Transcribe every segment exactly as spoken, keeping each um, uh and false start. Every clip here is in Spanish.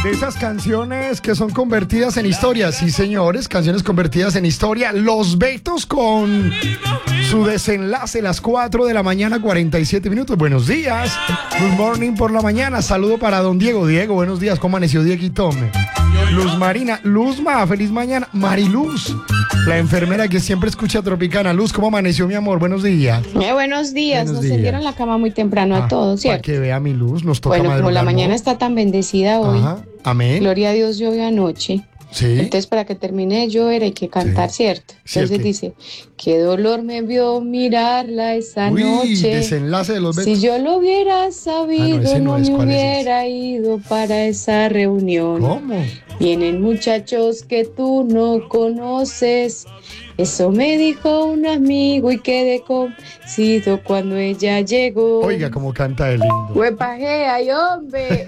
De esas canciones que son convertidas en historia. Sí, señores, canciones convertidas en historia. Los Betos con su desenlace, las cuatro de la mañana, cuarenta y siete minutos. Buenos días. Good morning por la mañana. Saludo para don Diego. Diego, buenos días. ¿Cómo amaneció Dieguito? Luz Marina. Luzma, feliz mañana. Mariluz, la enfermera que siempre escucha Tropicana. Luz, ¿cómo amaneció, mi amor? Buenos días. Eh, buenos días. Buenos Nos días. tendieron la cama muy temprano Ah, a todos, ¿cierto? Para que vea mi Luz, nos toca Bueno, como la madrugar, mañana ¿no? está tan bendecida hoy. Ajá, amén. Gloria a Dios, llovió anoche. Sí. Entonces, para que termine de llover hay que cantar, Sí. ¿cierto? Entonces ¿Cierto? dice, qué dolor me vio mirarla esa Uy, noche. desenlace de los Betos. Si yo lo hubiera sabido, Ah, no, ese no no, es. me ¿Cuál es hubiera ido para esa reunión. ¿Cómo? Vienen muchachos que tú no conoces. Eso me dijo un amigo y quedé convencido cuando ella llegó. Oiga, cómo canta el lindo. ¡Huepaje, ay, hombre!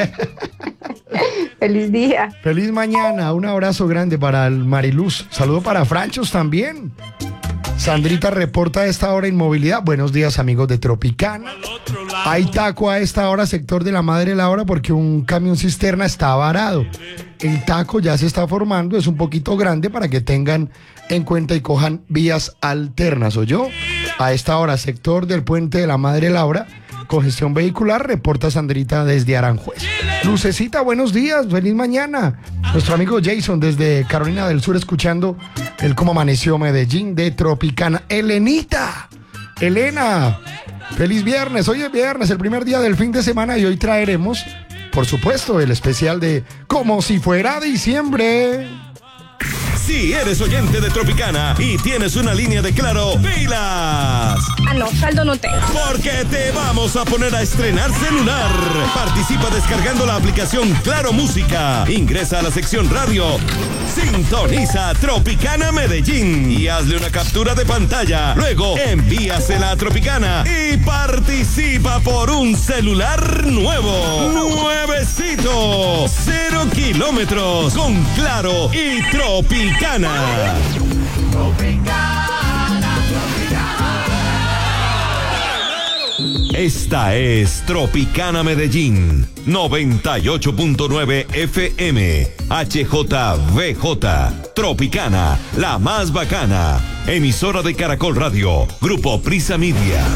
¡Feliz día! Feliz mañana, un abrazo grande para el Mariluz. Saludo para Franchos también. Sandrita reporta a esta hora inmovilidad. Buenos días, amigos de Tropicana. Hay taco a esta hora, sector de la Madre Laura, porque un camión cisterna está varado. El taco ya se está formando, es un poquito grande para que tengan en cuenta y cojan vías alternas. ¿O yo? A esta hora, sector del puente de la Madre Laura, congestión vehicular, reporta Sandrita desde Aranjuez. Lucecita, buenos días, feliz mañana. Nuestro amigo Jason desde Carolina del Sur escuchando el Cómo Amaneció Medellín de Tropicana. Elenita, Elena, feliz viernes. Hoy es viernes, el primer día del fin de semana y hoy traeremos, por supuesto, el especial de Como si fuera diciembre. Si eres oyente de Tropicana y tienes una línea de Claro, ¡pilas! Ah, no, saldo no tengo. Porque te vamos a poner a estrenar celular. Participa descargando la aplicación Claro Música. Ingresa a la sección radio. Sintoniza Tropicana Medellín y hazle una captura de pantalla. Luego envíasela a Tropicana y participa por un celular nuevo. Nuevecito. Cero kilómetros con Claro y Tropicana. Esta es Tropicana Medellín, noventa y ocho punto nueve F M, H J V J, Tropicana, la más bacana, emisora de Caracol Radio, Grupo Prisa Media.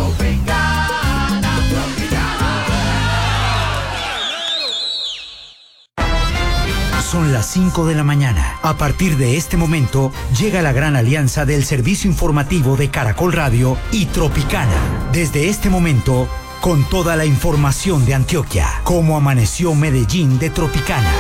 Son las cinco de la mañana. A partir de este momento, llega la gran alianza del servicio informativo de Caracol Radio y Tropicana. Desde este momento, con toda la información de Antioquia. Cómo amaneció Medellín de Tropicana.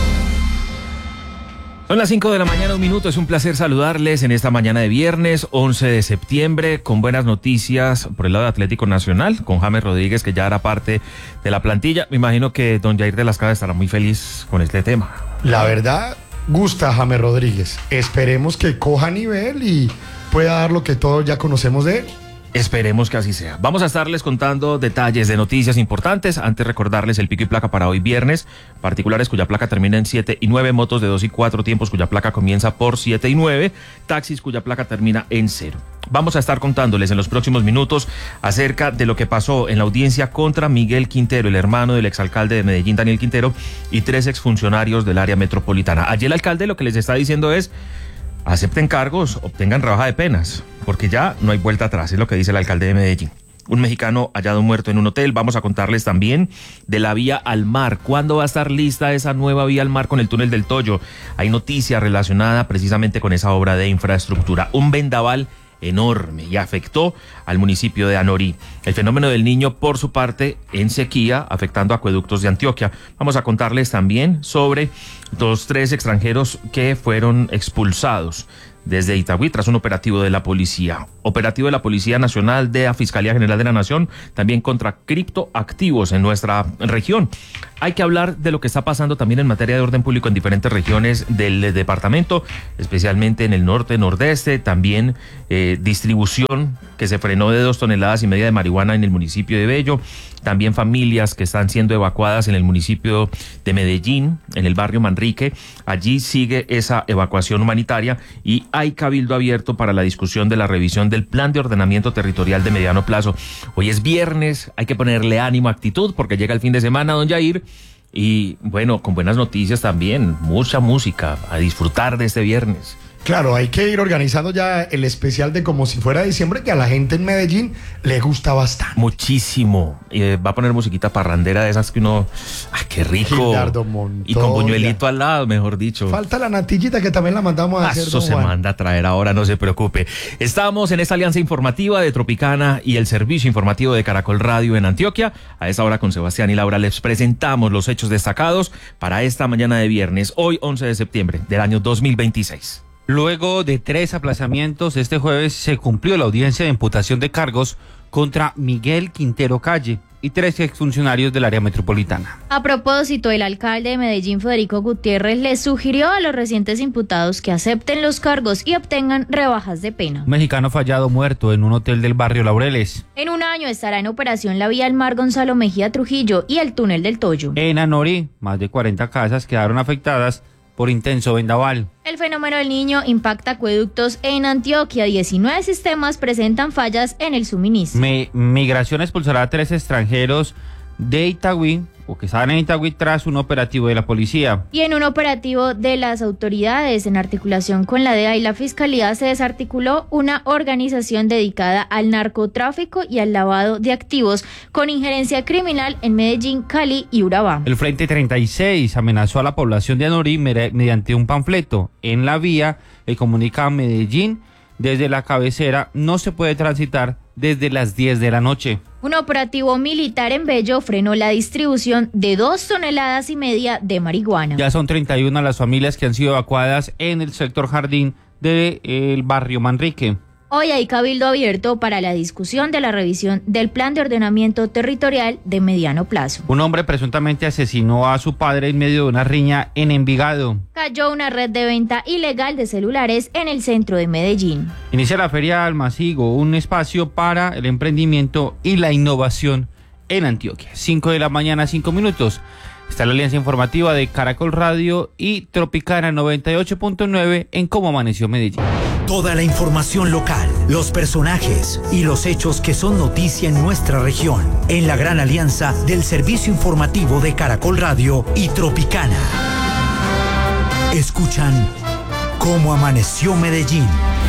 Son las cinco de la mañana, un minuto. Es un placer saludarles en esta mañana de viernes, once de septiembre, con buenas noticias por el lado de Atlético Nacional, con James Rodríguez, que ya era parte de la plantilla. Me imagino que don Jair de las Casas estará muy feliz con este tema. La verdad, gusta James Rodríguez. Esperemos que coja nivel y pueda dar lo que todos ya conocemos de él. Esperemos que así sea. Vamos a estarles contando detalles de noticias importantes. Antes recordarles el pico y placa para hoy viernes. Particulares cuya placa termina en siete y nueve. Motos de dos y cuatro tiempos cuya placa comienza por siete y nueve. Taxis cuya placa termina en cero. Vamos a estar contándoles en los próximos minutos acerca de lo que pasó en la audiencia contra Miguel Quintero, el hermano del exalcalde de Medellín, Daniel Quintero, y tres exfuncionarios del área metropolitana. Allí el alcalde lo que les está diciendo es: acepten cargos, obtengan rebaja de penas, porque ya no hay vuelta atrás, es lo que dice el alcalde de Medellín. Un mexicano hallado muerto en un hotel. Vamos a contarles también de la vía al mar. ¿Cuándo va a estar lista esa nueva vía al mar con el túnel del Toyo? Hay noticia relacionada precisamente con esa obra de infraestructura. Un vendaval enorme y afectó al municipio de Anorí. El fenómeno del Niño, por su parte, en sequía, afectando acueductos de Antioquia. Vamos a contarles también sobre los tres extranjeros que fueron expulsados desde Itagüí tras un operativo de la policía. Operativo de la Policía Nacional, de la Fiscalía General de la Nación, también contra criptoactivos en nuestra región. Hay que hablar de lo que está pasando también en materia de orden público en diferentes regiones del departamento, especialmente en el norte, nordeste, también eh, distribución que se frenó de dos toneladas y media de marihuana en el municipio de Bello, también familias que están siendo evacuadas en el municipio de Medellín, en el barrio Manrique. Allí sigue esa evacuación humanitaria y hay cabildo abierto para la discusión de la revisión del plan de ordenamiento territorial de mediano plazo. Hoy es viernes, hay que ponerle ánimo, actitud, porque llega el fin de semana, don Jair, Y bueno, con buenas noticias también, mucha música, a disfrutar de este viernes. Claro, hay que ir organizando ya el especial de Como si fuera diciembre, que a la gente en Medellín le gusta bastante. Muchísimo. Eh, va a poner musiquita parrandera de esas que uno... ¡Ah, qué rico! Gildardo Montoya. Y con buñuelito al lado, mejor dicho. Falta la natillita que también la mandamos a ah, hacer. Eso se Juan. manda a traer ahora, no se preocupe. Estamos en esta alianza informativa de Tropicana y el servicio informativo de Caracol Radio en Antioquia. A esta hora con Sebastián y Laura les presentamos los hechos destacados para esta mañana de viernes, hoy once de septiembre del año dos mil veintiséis. Luego de tres aplazamientos, este jueves se cumplió la audiencia de imputación de cargos contra Miguel Quintero Calle y tres exfuncionarios del área metropolitana. A propósito, el alcalde de Medellín, Federico Gutiérrez, les sugirió a los recientes imputados que acepten los cargos y obtengan rebajas de pena. Un mexicano fallado muerto en un hotel del barrio Laureles. En un año estará en operación la vía El Mar Gonzalo Mejía Trujillo y el túnel del Toyo. En Anorí, más de cuarenta casas quedaron afectadas por intenso vendaval. El fenómeno del Niño impacta acueductos en Antioquia. diecinueve sistemas presentan fallas en el suministro. Me, Migración expulsará a tres extranjeros de Itagüí, o que estaban en Itagüí, tras un operativo de la policía. Y en un operativo de las autoridades en articulación con la D E A y la Fiscalía se desarticuló una organización dedicada al narcotráfico y al lavado de activos con injerencia criminal en Medellín, Cali y Urabá. El Frente treinta y seis amenazó a la población de Anorí mediante un panfleto en la vía que comunica a Medellín. Desde la cabecera no se puede transitar desde las diez de la noche. Un operativo militar en Bello frenó la distribución de dos toneladas y media de marihuana. Ya son treinta y una las familias que han sido evacuadas en el sector Jardín del barrio Manrique. Hoy hay cabildo abierto para la discusión de la revisión del plan de ordenamiento territorial de mediano plazo. Un hombre presuntamente asesinó a su padre en medio de una riña en Envigado. Cayó una red de venta ilegal de celulares en el centro de Medellín. Inicia la Feria Almacigo, un espacio para el emprendimiento y la innovación en Antioquia. cinco de la mañana, cinco minutos. Está la alianza informativa de Caracol Radio y Tropicana noventa y ocho punto nueve en Cómo Amaneció Medellín. Toda la información local, los personajes y los hechos que son noticia en nuestra región, en la gran alianza del servicio informativo de Caracol Radio y Tropicana. Escuchan Cómo Amaneció Medellín.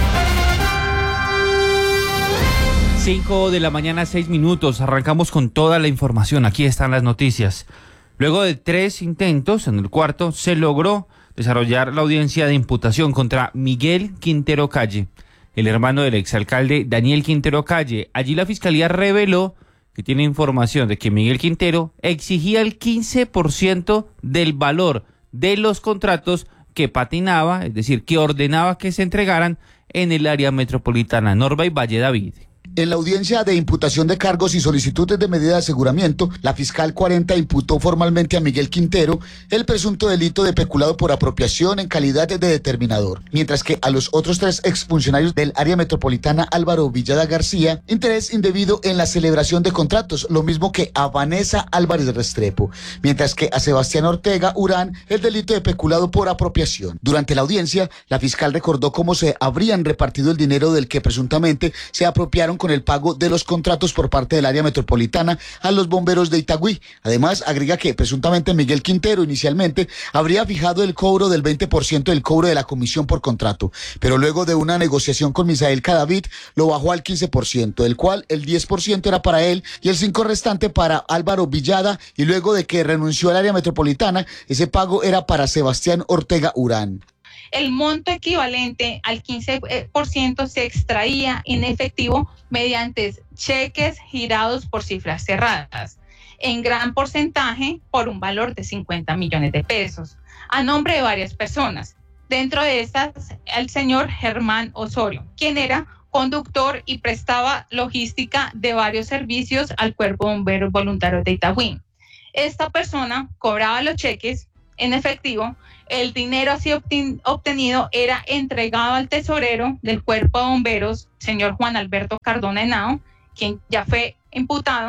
cinco de la mañana, seis minutos. Arrancamos con toda la información. Aquí están las noticias. Luego de tres intentos, en el cuarto se logró desarrollar la audiencia de imputación contra Miguel Quintero Calle, el hermano del exalcalde Daniel Quintero Calle. Allí la fiscalía reveló que tiene información de que Miguel Quintero exigía el quince por ciento del valor de los contratos que patinaba, es decir, que ordenaba que se entregaran en el área metropolitana. Norba y Valle David. En la audiencia de imputación de cargos y solicitudes de medida de aseguramiento, la fiscal cuarenta imputó formalmente a Miguel Quintero el presunto delito de peculado por apropiación en calidad de determinador, mientras que a los otros tres exfuncionarios del área metropolitana, Álvaro Villada García, interés indebido en la celebración de contratos, lo mismo que a Vanessa Álvarez Restrepo, mientras que a Sebastián Ortega Urán el delito de peculado por apropiación. Durante la audiencia, la fiscal recordó cómo se habrían repartido el dinero del que presuntamente se apropiaron con el pago de los contratos por parte del área metropolitana a los bomberos de Itagüí. Además, agrega que presuntamente Miguel Quintero inicialmente habría fijado el cobro del veinte por ciento del cobro de la comisión por contrato, pero luego de una negociación con Misael Cadavid lo bajó al quince por ciento, del cual el diez por ciento era para él y el cinco por ciento restante para Álvaro Villada, y luego de que renunció al área metropolitana, ese pago era para Sebastián Ortega Urán. El monto equivalente al quince por ciento se extraía en efectivo mediante cheques girados por cifras cerradas, en gran porcentaje por un valor de cincuenta millones de pesos, a nombre de varias personas. Dentro de estas, el señor Germán Osorio, quien era conductor y prestaba logística de varios servicios al Cuerpo de Bomberos Voluntarios de Itagüí. Esta persona cobraba los cheques en efectivo. El dinero así obtenido era entregado al tesorero del Cuerpo de Bomberos, señor Juan Alberto Cardona Henao, quien ya fue imputado,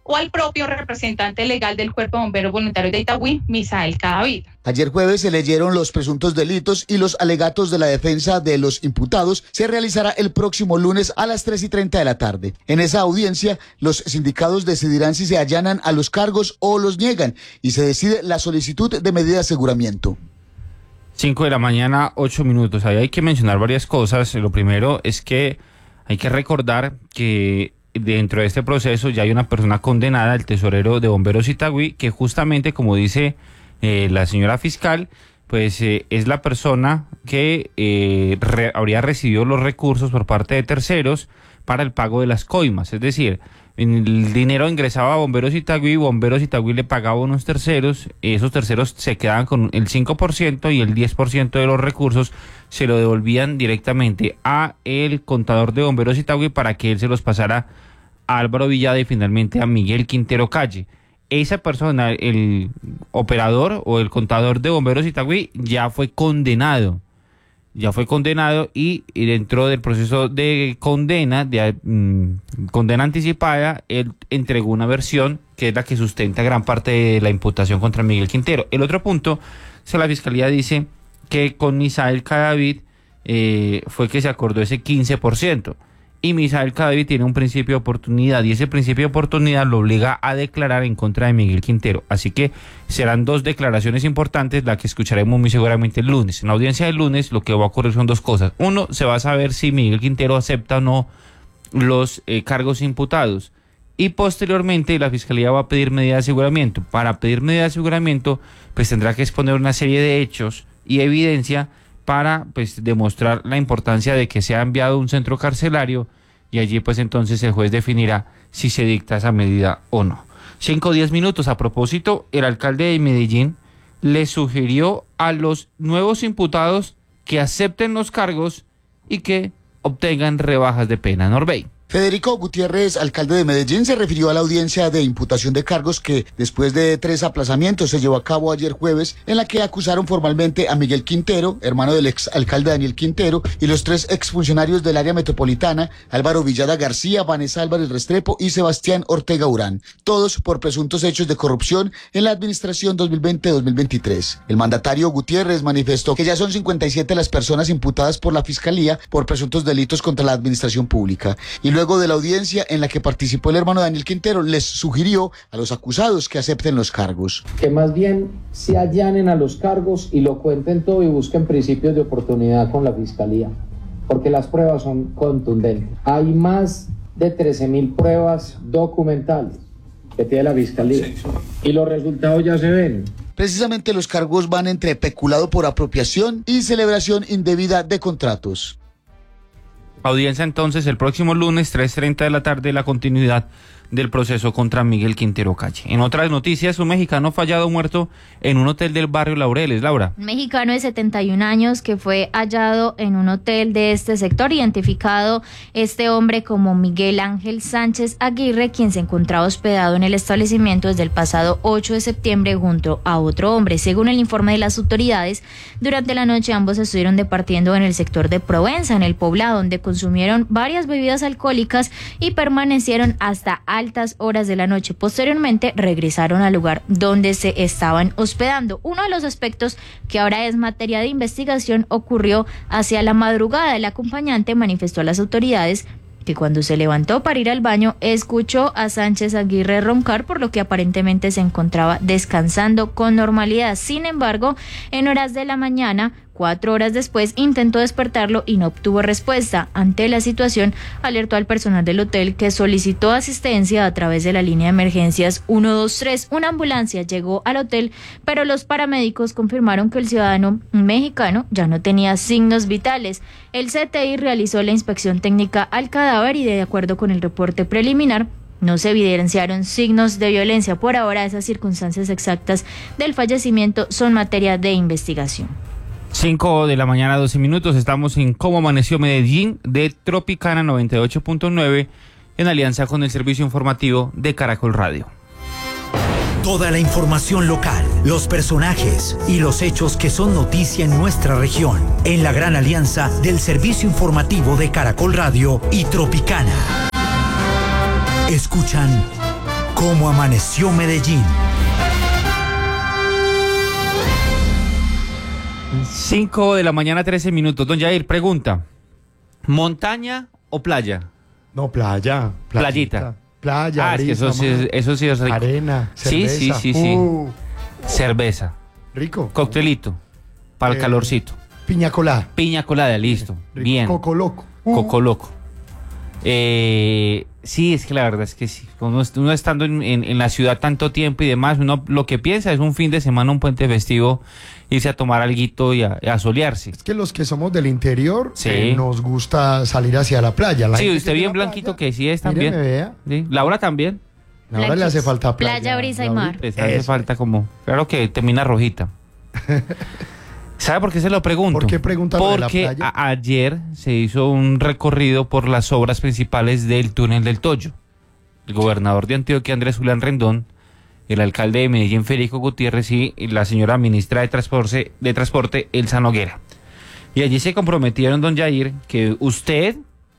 o al propio representante legal del Cuerpo de Bomberos Voluntarios de Itagüí, Misael Cadavid. Ayer jueves se leyeron los presuntos delitos y los alegatos de la defensa de los imputados. Se realizará el próximo lunes a las tres y treinta de la tarde. En esa audiencia, los sindicados decidirán si se allanan a los cargos o los niegan y se decide la solicitud de medida de aseguramiento. cinco de la mañana, ocho minutos. Ahí hay que mencionar varias cosas. Lo primero es que hay que recordar que dentro de este proceso ya hay una persona condenada, el tesorero de Bomberos Itagüí, que justamente, como dice eh, la señora fiscal, pues eh, es la persona que eh, re, habría recibido los recursos por parte de terceros para el pago de las coimas. Es decir, el dinero ingresaba a Bomberos Itagüí, Bomberos Itagüí le pagaba a unos terceros, esos terceros se quedaban con el cinco por ciento y el diez por ciento de los recursos se lo devolvían directamente a el contador de Bomberos Itagüí para que él se los pasara a Álvaro Villada y finalmente a Miguel Quintero Calle. Esa persona, el operador o el contador de Bomberos Itagüí, ya fue condenado. Ya fue condenado y, y dentro del proceso de condena, de mmm, condena anticipada, él entregó una versión que es la que sustenta gran parte de la imputación contra Miguel Quintero. El otro punto, es que la Fiscalía dice que con Misael Cadavid eh, fue que se acordó ese quince por ciento. Y Misael Cadavid tiene un principio de oportunidad y ese principio de oportunidad lo obliga a declarar en contra de Miguel Quintero. Así que serán dos declaraciones importantes las que escucharemos muy seguramente el lunes. En la audiencia del lunes lo que va a ocurrir son dos cosas. Uno, se va a saber si Miguel Quintero acepta o no los eh, cargos imputados. Y posteriormente la Fiscalía va a pedir medida de aseguramiento. Para pedir medida de aseguramiento, pues tendrá que exponer una serie de hechos y evidencia para pues demostrar la importancia de que se ha enviado a un centro carcelario y allí pues entonces el juez definirá si se dicta esa medida o no. Cinco o diez minutos. A propósito, el alcalde de Medellín le sugirió a los nuevos imputados que acepten los cargos y que obtengan rebajas de pena. Norbey. Federico Gutiérrez, alcalde de Medellín, se refirió a la audiencia de imputación de cargos que, después de tres aplazamientos, se llevó a cabo ayer jueves, en la que acusaron formalmente a Miguel Quintero, hermano del exalcalde Daniel Quintero, y los tres exfuncionarios del área metropolitana, Álvaro Villada García, Vanessa Álvarez Restrepo y Sebastián Ortega Urán, todos por presuntos hechos de corrupción en la administración dos mil veinte dos mil veintitrés. El mandatario Gutiérrez manifestó que ya son cincuenta y siete las personas imputadas por la Fiscalía por presuntos delitos contra la administración pública. Y luego de la audiencia en la que participó el hermano Daniel Quintero, les sugirió a los acusados que acepten los cargos. Que más bien se allanen a los cargos y lo cuenten todo y busquen principios de oportunidad con la Fiscalía, porque las pruebas son contundentes. Hay más de trece mil pruebas documentales que tiene la Fiscalía y los resultados ya se ven. Precisamente los cargos van entre peculado por apropiación y celebración indebida de contratos. Audiencia entonces el próximo lunes, tres y treinta de la tarde, la continuidad del proceso contra Miguel Quintero Calle. En otras noticias, un mexicano fallado muerto en un hotel del barrio Laureles. Laura. Un mexicano de setenta y un años que fue hallado en un hotel de este sector, identificado este hombre como Miguel Ángel Sánchez Aguirre, quien se encontraba hospedado en el establecimiento desde el pasado ocho de septiembre junto a otro hombre. Según el informe de las autoridades, durante la noche ambos estuvieron departiendo en el sector de Provenza, en el Poblado, donde consumieron varias bebidas alcohólicas y permanecieron hasta altas horas de la noche. Posteriormente regresaron al lugar donde se estaban hospedando. Uno de los aspectos que ahora es materia de investigación ocurrió hacia la madrugada. El acompañante manifestó a las autoridades que cuando se levantó para ir al baño escuchó a Sánchez Aguirre roncar, por lo que aparentemente se encontraba descansando con normalidad. Sin embargo, en horas de la mañana, cuatro horas después, intentó despertarlo y no obtuvo respuesta. Ante la situación, alertó al personal del hotel, que solicitó asistencia a través de la línea de emergencias uno dos tres. Una ambulancia llegó al hotel, pero los paramédicos confirmaron que el ciudadano mexicano ya no tenía signos vitales. El C T I realizó la inspección técnica al cadáver y, de acuerdo con el reporte preliminar, no se evidenciaron signos de violencia. Por ahora, esas circunstancias exactas del fallecimiento son materia de investigación. cinco de la mañana, doce minutos. Estamos en Cómo Amaneció Medellín de Tropicana noventa y ocho punto nueve en alianza con el servicio informativo de Caracol Radio. Toda la información local, los personajes y los hechos que son noticia en nuestra región, en la gran alianza del servicio informativo de Caracol Radio y Tropicana. Escuchan Cómo amaneció Medellín. cinco de la mañana, trece minutos. Don Jair, pregunta. ¿Montaña o playa? No, playa. Playita. Playa, Ah, es que brisa, eso sí, es- mar, eso sí es rico. arena, Sí, cerveza. sí, sí, sí. Uh, Cerveza. rico. Coctelito. Para el Eh, calorcito. Piña colada. Piña colada, listo. Rico. Bien. Coco loco. Coco loco. Eh, sí, es que la verdad es que sí. Uno, est- uno estando en, en- en la ciudad tanto tiempo y demás, uno lo que piensa es un fin de semana, un puente festivo, irse a tomar alguito y a, y a solearse. Es que los que somos del interior Sí. eh, nos gusta salir hacia la playa. La Sí, gente usted que bien llega a la blanquito playa, que sí es mire, también. me vea. Sí. Laura también. Ahora le hace falta playa. Playa, brisa y Laurita. mar. Les hace Eso. falta como. Claro que termina rojita. ¿Sabe por qué se lo pregunto? ¿Por qué pregunta lo de la Porque playa? a- ayer se hizo un recorrido por las obras principales del túnel del Toyo. El gobernador de Antioquia, Andrés Julián Rendón, el alcalde de Medellín, Federico Gutiérrez, y la señora ministra de Transporte, de Transporte Elsa Noguera. Y allí se comprometieron, don Jair, que usted,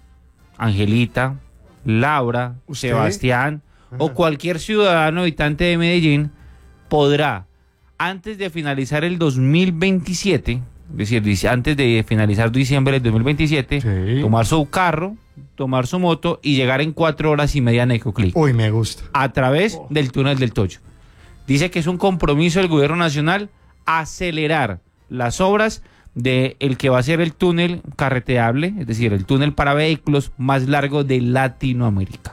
Angelita, Laura, ¿Usted? Sebastián o Ajá. cualquier ciudadano habitante de Medellín podrá, antes de finalizar el dos mil veintisiete, es decir, dice, antes de finalizar diciembre del dos mil veintisiete, Sí. tomar su carro, tomar su moto y llegar en cuatro horas y media en Ecoclick Uy, me gusta. a través del túnel del Toyo. Dice que es un compromiso del gobierno nacional acelerar las obras de el que va a ser el túnel carreteable, es decir, el túnel para vehículos más largo de Latinoamérica.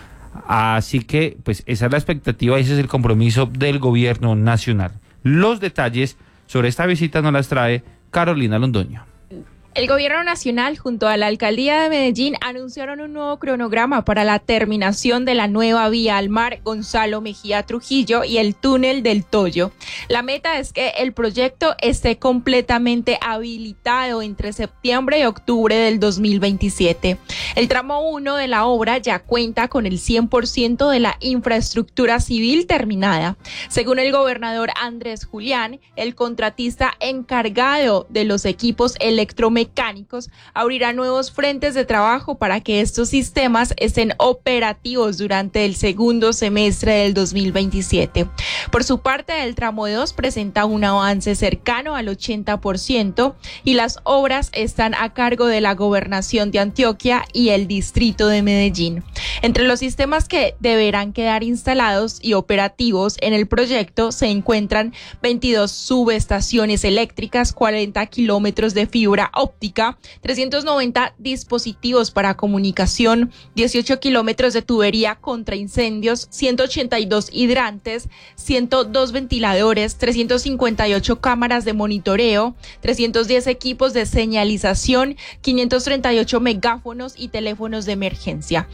Así que, pues, esa es la expectativa y ese es el compromiso del gobierno nacional. Los detalles sobre esta visita nos las trae Carolina Londoño. El gobierno nacional junto a la alcaldía de Medellín anunciaron un nuevo cronograma para la terminación de la nueva vía al mar Gonzalo Mejía Trujillo y el túnel del Toyo. La meta es que el proyecto esté completamente habilitado entre septiembre y octubre del dos mil veintisiete. El tramo uno de la obra ya cuenta con el cien por ciento de la infraestructura civil terminada. Según el gobernador Andrés Julián, el contratista encargado de los equipos electromecánicos mecánicos abrirá nuevos frentes de trabajo para que estos sistemas estén operativos durante el segundo semestre del dos mil veintisiete. Por su parte, el tramo dos presenta un avance cercano al ochenta por ciento y las obras están a cargo de la Gobernación de Antioquia y el Distrito de Medellín. Entre los sistemas que deberán quedar instalados y operativos en el proyecto se encuentran veintidós subestaciones eléctricas, cuarenta kilómetros de fibra óptica, trescientos noventa dispositivos para comunicación, dieciocho kilómetros de tubería contra incendios, ciento ochenta y dos hidrantes, ciento dos ventiladores, trescientas cincuenta y ocho cámaras de monitoreo, trescientos diez equipos de señalización, quinientos treinta y ocho megáfonos y teléfonos de emergencia.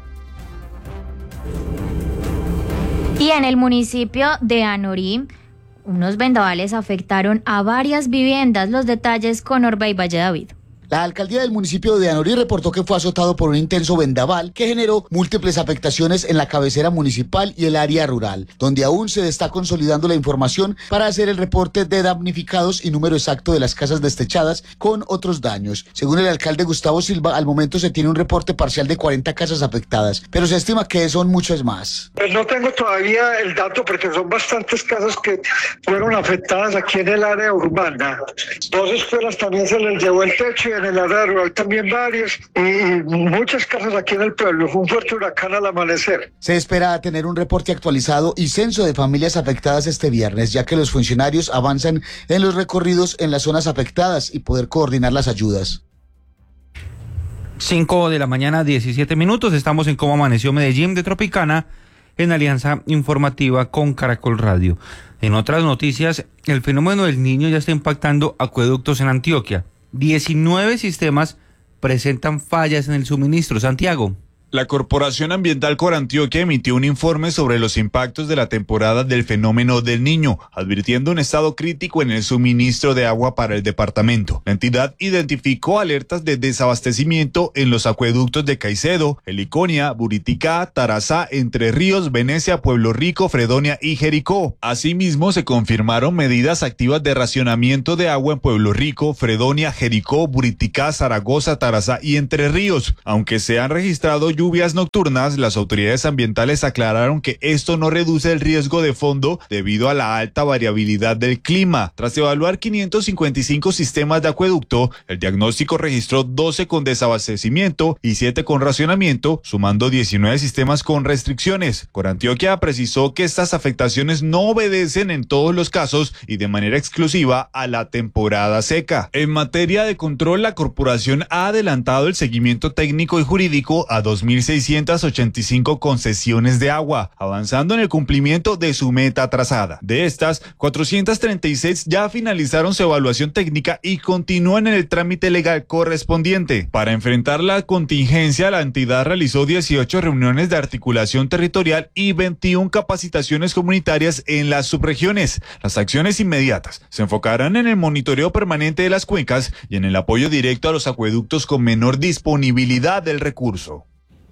Y en el municipio de Anorí, unos vendavales afectaron a varias viviendas. Los detalles con Orbey Valle David. La alcaldía del municipio de Anorí reportó que fue azotado por un intenso vendaval que generó múltiples afectaciones en la cabecera municipal y el área rural, donde aún se está consolidando la información para hacer el reporte de damnificados y número exacto de las casas destechadas con otros daños. Según el alcalde Gustavo Silva, al momento se tiene un reporte parcial de cuarenta casas afectadas, pero se estima que son muchas más. Pues no tengo todavía el dato porque son bastantes casas que fueron afectadas aquí en el área urbana. Dos escuelas también se les llevó el techo y en el área rural también varios y muchas casas aquí en el pueblo. Fue un fuerte huracán al amanecer. Se espera tener un reporte actualizado y censo de familias afectadas este viernes, ya que los funcionarios avanzan en los recorridos en las zonas afectadas y poder coordinar las ayudas. cinco de la mañana, diecisiete minutos. Estamos en Cómo Amaneció Medellín de Tropicana, en alianza informativa con Caracol Radio. En otras noticias, el fenómeno del Niño ya está impactando acueductos en Antioquia. diecinueve sistemas presentan fallas en el suministro. Santiago. La Corporación Ambiental Corantioquia emitió un informe sobre los impactos de la temporada del fenómeno del Niño, advirtiendo un estado crítico en el suministro de agua para el departamento. La entidad identificó alertas de desabastecimiento en los acueductos de Caicedo, Heliconia, Buriticá, Tarazá, Entre Ríos, Venecia, Pueblo Rico, Fredonia y Jericó. Asimismo, se confirmaron medidas activas de racionamiento de agua en Pueblo Rico, Fredonia, Jericó, Buriticá, Zaragoza, Tarazá y Entre Ríos, aunque se han registrado lluvias lluvias nocturnas, las autoridades ambientales aclararon que esto no reduce el riesgo de fondo debido a la alta variabilidad del clima. Tras evaluar quinientos cincuenta y cinco sistemas de acueducto, el diagnóstico registró doce con desabastecimiento y siete con racionamiento, sumando diecinueve sistemas con restricciones. Corantioquia precisó que estas afectaciones no obedecen en todos los casos y de manera exclusiva a la temporada seca. En materia de control, la corporación ha adelantado el seguimiento técnico y jurídico a dos mil seiscientas ochenta y cinco concesiones de agua, avanzando en el cumplimiento de su meta trazada. De estas, cuatrocientas treinta y seis ya finalizaron su evaluación técnica y continúan en el trámite legal correspondiente. Para enfrentar la contingencia, la entidad realizó dieciocho reuniones de articulación territorial y veintiuna capacitaciones comunitarias en las subregiones. Las acciones inmediatas se enfocarán en el monitoreo permanente de las cuencas y en el apoyo directo a los acueductos con menor disponibilidad del recurso.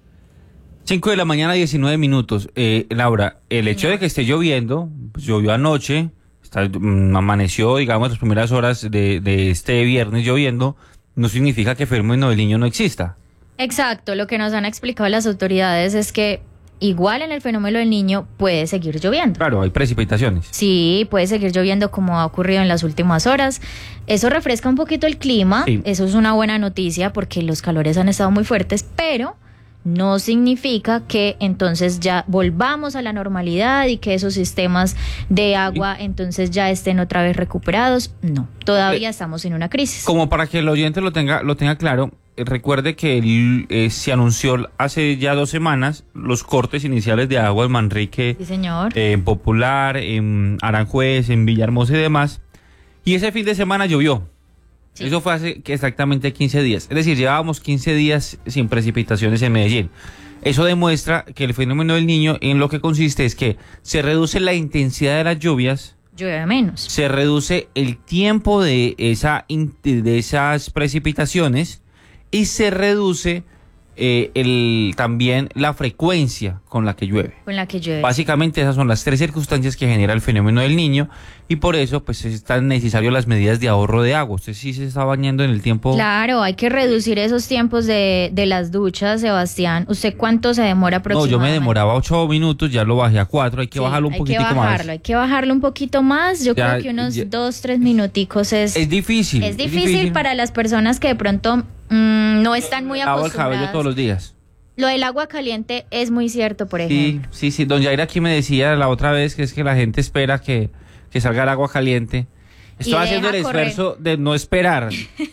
cinco de la mañana, diecinueve minutos. Eh, Laura, el hecho de que esté lloviendo, pues llovió anoche, está, mm, amaneció, digamos, las primeras horas de, de este viernes lloviendo, no significa que fenómeno del Niño no exista. Exacto, lo que nos han explicado las autoridades es que igual en el fenómeno del Niño puede seguir lloviendo. Claro, hay precipitaciones. Sí, puede seguir lloviendo como ha ocurrido en las últimas horas. Eso refresca un poquito el clima, sí. Eso es una buena noticia porque los calores han estado muy fuertes, pero no significa que entonces ya volvamos a la normalidad y que esos sistemas de agua entonces ya estén otra vez recuperados. No, todavía eh, estamos en una crisis. Como para que el oyente lo tenga, lo tenga claro, eh, recuerde que el, eh, se anunció hace ya dos semanas los cortes iniciales de agua en Manrique, sí, señor. Eh, en Popular, en Aranjuez, en Villahermosa y demás, y ese fin de semana llovió. Sí. Eso fue hace exactamente quince días. Es decir, llevábamos quince días sin precipitaciones en Medellín. Eso demuestra que el fenómeno del Niño en lo que consiste es que se reduce la intensidad de las lluvias. Llueve menos. Se reduce el tiempo de, esa, de esas precipitaciones y se reduce eh, el, también la frecuencia con la que llueve. Con la que llueve. Básicamente esas son las tres circunstancias que genera el fenómeno del Niño y por eso pues es tan necesario las medidas de ahorro de agua. Usted sí se está bañando en el tiempo. Claro, hay que reducir esos tiempos de, de las duchas, Sebastián. ¿Usted cuánto se demora aproximadamente? No, yo me demoraba ocho minutos, ya lo bajé a cuatro, hay que sí, bajarlo un poquitico más. Hay que bajarlo, más. hay que bajarlo un poquito más. Yo ya, creo que unos ya. dos, tres minuticos es... Es difícil. Es difícil, es difícil para las personas que de pronto mmm, no están muy Lavo acostumbradas. el cabello todos los días. Lo del agua caliente es muy cierto, por ejemplo. Sí, sí, sí. Don Jair aquí me decía la otra vez que es que la gente espera que, que salga el agua caliente. Estoy haciendo el correr. esfuerzo de no esperar.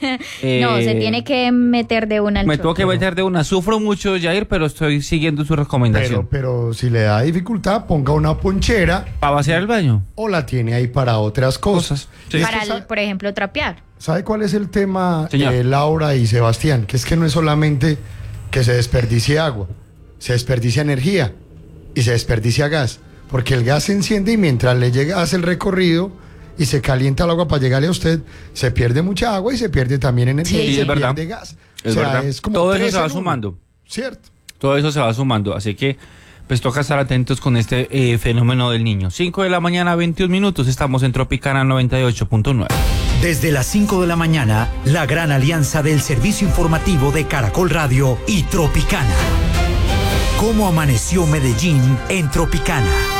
eh, no, se tiene que meter de una al Me choque. tengo que meter de una. Sufro mucho, Jair, pero estoy siguiendo su recomendación. Pero, pero si le da dificultad, ponga una ponchera. ¿Para vaciar el baño? O la tiene ahí para otras cosas. Sí. Para, el, por ejemplo, trapear. ¿Sabe cuál es el tema, eh, Laura y Sebastián? Que es que no es solamente que se desperdicie agua, se desperdicia energía y se desperdicia gas, porque el gas se enciende y mientras le llega hace el recorrido y se calienta el agua para llegarle a usted, se pierde mucha agua y se pierde también energía sí, y es se verdad. pierde gas. Es o sea, verdad. es como todo eso se va uno. sumando. Cierto. Todo eso se va sumando, así que pues toca estar atentos con este eh, fenómeno del Niño. cinco de la mañana, veintiún minutos, estamos en Tropicana noventa y ocho punto nueve. Desde las cinco de la mañana, la gran alianza del servicio informativo de Caracol Radio y Tropicana. ¿Cómo amaneció Medellín en Tropicana?